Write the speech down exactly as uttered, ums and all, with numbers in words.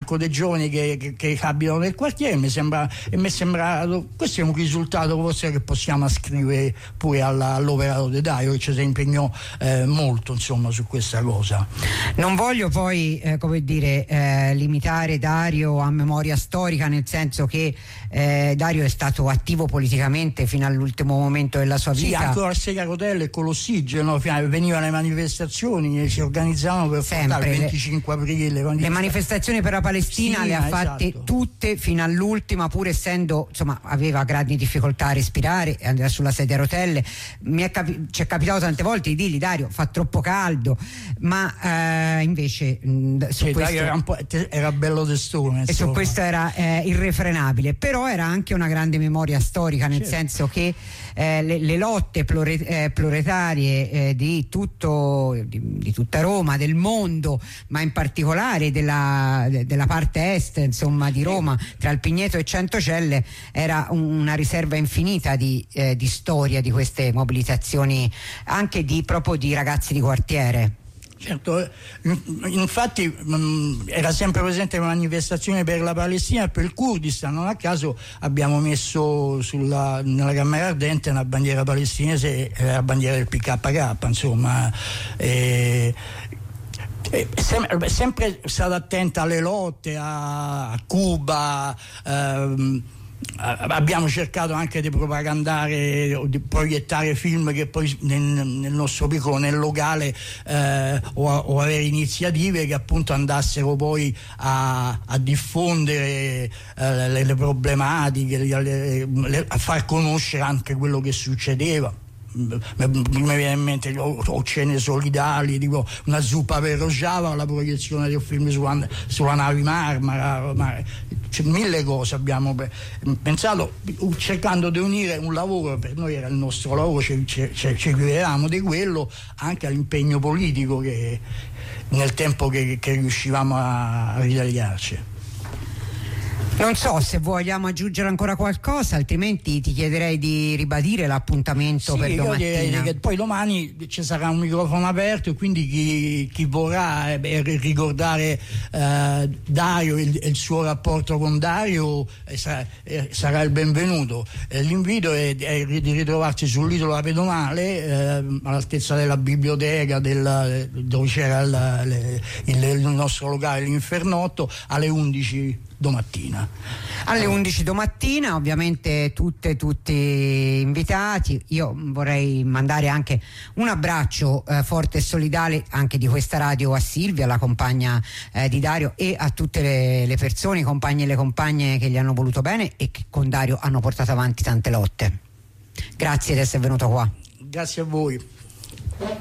fianco dei giovani che, che, che abitano nel quartiere. Mi sembra, e mi sembra questo è un risultato forse che possiamo ascrivere pure alla, all'operato di Dario, che ci si impegnò eh, molto insomma su questa cosa. Non voglio poi eh, come dire eh, limitare Dario a memoria storica, nel senso che eh, Dario è stato attivo politicamente fino all'ultimo momento della sua vita. Sì, anche a Sega Rotelle con l'ossigeno, venivano le manifestazioni, si organizzavano per sempre portare il venticinque aprile. Le, le manifestazioni per la Palestina sì, le ha fatte esatto. tutte fino all'ultima, pur essendo, insomma, aveva grandi difficoltà a respirare, andava sulla sedia a rotelle. Mi è capi- ci è capitato tante volte di dirgli: Dario, fa troppo caldo, ma eh, invece mh, su sì, questo era, un po', era bello testone, e su questo era eh, irrefrenabile. Però era anche una grande memoria storica, nel certo. senso che eh, le, le lotte plure, eh, proletarie eh, di tutto di, di tutta Roma, del mondo, ma in particolare della, de, della parte est, insomma, di Roma, tra il Pigneto e Centocelle, era un, una riserva infinita di, eh, di storia di queste mobilitazioni, anche di proprio di ragazzi di quartiere. Certo, infatti mh, era sempre presente la manifestazione per la Palestina e per il Kurdistan. Non a caso abbiamo messo sulla, nella Camera Ardente una bandiera palestinese e la bandiera del P K K, insomma. E, e, sempre, sempre stata attenta alle lotte a, a Cuba. Ehm, abbiamo cercato anche di propagandare o di proiettare film che poi nel, nel nostro piccolo, nel locale eh, o, o avere iniziative che appunto andassero poi a, a diffondere eh, le, le problematiche, le, le, a far conoscere anche quello che succedeva. Mi viene in mente o, o cene solidali, tipo una zuppa per Rojava, la proiezione del film sulla, sulla nave Marmara, ma, c'è mille cose abbiamo pensato, cercando di unire un lavoro, per noi era il nostro lavoro, ci, ci, ci credevamo di quello, anche all'impegno politico che nel tempo che, che riuscivamo a, a ritagliarci. Non so se vogliamo aggiungere ancora qualcosa, altrimenti ti chiederei di ribadire l'appuntamento sì, per domattina. Io direi che poi domani ci sarà un microfono aperto e quindi chi, chi vorrà eh, ricordare eh, Dario e il, il suo rapporto con Dario eh, sarà, eh, sarà il benvenuto. Eh, l'invito è, è di ritrovarsi sull'isola pedonale eh, all'altezza della biblioteca del, dove c'era il, il, il nostro locale, l'Infernotto, alle undici domattina. Alle undici domattina, ovviamente tutte tutti invitati. Io vorrei mandare anche un abbraccio eh, forte e solidale anche di questa radio a Silvia, la compagna eh, di Dario, e a tutte le, le persone, i compagni e le compagne che gli hanno voluto bene e che con Dario hanno portato avanti tante lotte. Grazie di essere venuto qua. Grazie a voi.